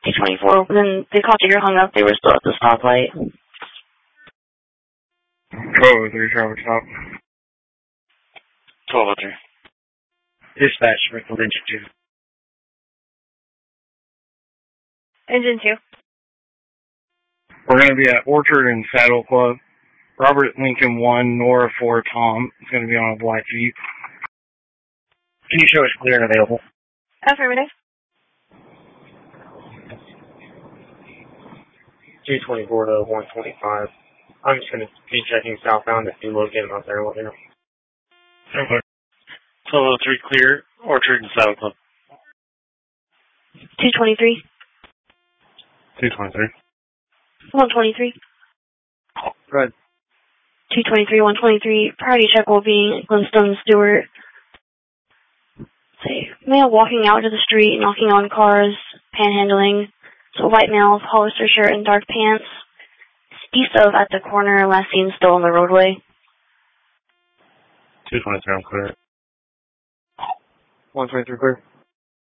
224. When they called you hung up, they were still at the stoplight. Oh, 3 Travel Stop. 1203. Dispatch, Springfield Engine 2. Engine 2. We're going to be at Orchard and Saddle Club. Robert Lincoln 1, Nora 4, Tom. It's going to be on a black Jeep. Can you show us clear and available? Affirmative. 224 to 125. I'm just going to be checking southbound. If you locate him out there, let me know. Okay. 1203 clear, Orchard and Saddle Club. 223. 223. 123. Go ahead. 223, 123. Priority check will be Glenstone Stewart. Say, male walking out to the street, knocking on cars, panhandling. So white male, Hollister shirt and dark pants. East of at the corner, last seen still on the roadway. 223, I'm clear. 123 clear.